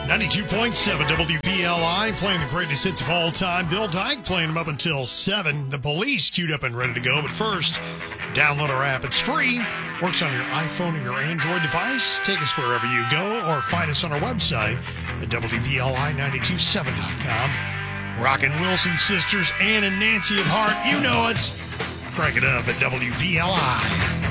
92.7 WVLI, playing the greatest hits of all time. Bill Dyke playing them up until 7. The Police queued up and ready to go. But first, download our app. It's free. Works on your iPhone or your Android device. Take us wherever you go or find us on our website at WVLI927.com. Rockin' Wilson sisters, Ann and Nancy of Heart. You know it. Crank it up at WVLI.